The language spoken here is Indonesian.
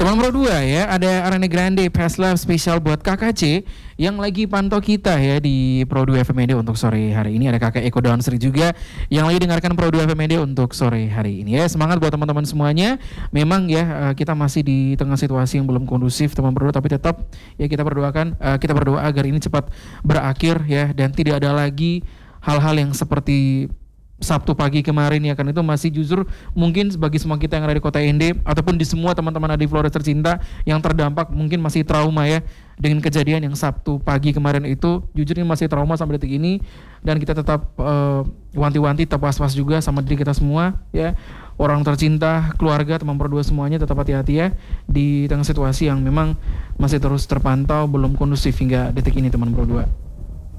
Teman Pro 2 ya, ada Ariana Grande Past Love spesial buat KKC yang lagi pantau kita ya di Pro 2 FM Media untuk sore hari ini. Ada Kakak Eko Downsri juga yang lagi dengarkan Pro 2 FM Media untuk sore hari ini ya. Semangat buat teman-teman semuanya. Memang ya kita masih di tengah situasi yang belum kondusif teman Pro 2, tapi tetap ya kita berdoa agar ini cepat berakhir ya, dan tidak ada lagi hal-hal yang seperti Sabtu pagi kemarin ya kan. Itu masih jujur mungkin bagi semua kita yang ada di kota ND ataupun di semua teman-teman ada di Flores tercinta yang terdampak mungkin masih trauma ya dengan kejadian yang Sabtu pagi kemarin itu. Jujur ini masih trauma sampai detik ini, dan kita tetap wanti-wanti, tetap was-was juga sama diri kita semua ya. Orang tercinta, keluarga, teman Pro 2 semuanya tetap hati-hati ya di tengah situasi yang memang masih terus terpantau belum kondusif hingga detik ini teman Pro 2.